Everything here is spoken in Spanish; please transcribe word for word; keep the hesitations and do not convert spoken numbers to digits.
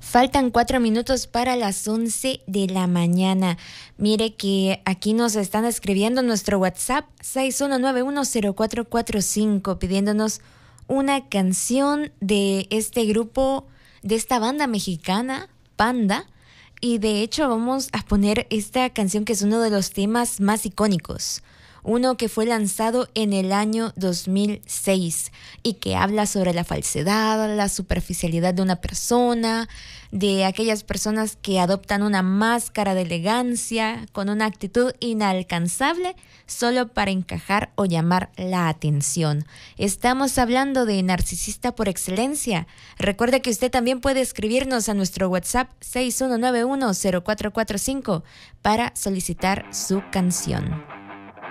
Faltan cuatro minutos para las once de la mañana. Mire que aquí nos están escribiendo nuestro WhatsApp seis uno nueve uno cero cuatro cuatro cinco pidiéndonos una canción de este grupo, de esta banda mexicana, Panda. Y de hecho vamos a poner esta canción que es uno de los temas más icónicos. Uno que fue lanzado en el año dos mil seis y que habla sobre la falsedad, la superficialidad de una persona, de aquellas personas que adoptan una máscara de elegancia con una actitud inalcanzable solo para encajar o llamar la atención. Estamos hablando de Narcisista por Excelencia. Recuerde que usted también puede escribirnos a nuestro WhatsApp seis uno nueve uno cero cuatro cuatro cinco para solicitar su canción.